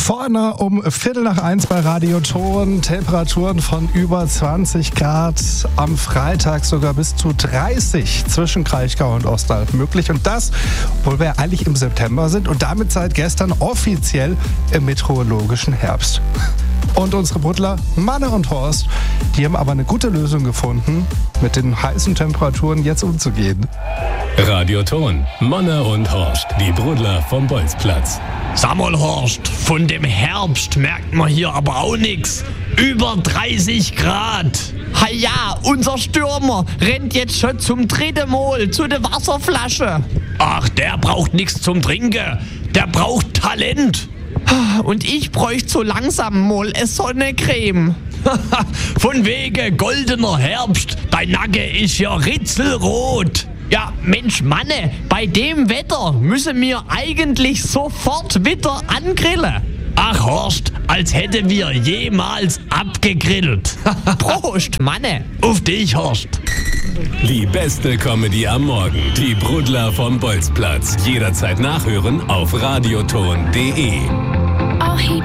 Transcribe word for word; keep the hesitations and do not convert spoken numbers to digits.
Vorne um Viertel nach eins bei Radio Ton. Temperaturen von über zwanzig Grad. Am Freitag sogar bis zu dreißig zwischen Kraichgau und Ostalb möglich. Und das, obwohl wir eigentlich im September sind und damit seit gestern offiziell im meteorologischen Herbst. Und unsere Buddler, Manne und Horst, die haben aber eine gute Lösung gefunden, mit den heißen Temperaturen jetzt umzugehen. Radio Ton, Manne und Horst, die Brudler vom Bolzplatz. Sag mal, Horst, von dem Herbst merkt man hier aber auch nix. Über dreißig Grad. Ha ja, unser Stürmer rennt jetzt schon zum dritten Mal zu der Wasserflasche. Ach, der braucht nichts zum Trinken. Der braucht Talent. Und ich bräuchte so langsam mal eine Sonnencreme. Von wegen goldener Herbst. Dein Nacke ist ja ritzelrot. Ja, Mensch, Manne, bei dem Wetter müssen wir eigentlich sofort wieder angrillen. Ach, Horst, als hätten wir jemals abgegrillt. Prost, Manne. Auf dich, Horst. Die beste Comedy am Morgen. Die Brudler vom Bolzplatz. Jederzeit nachhören auf radioton punkt de.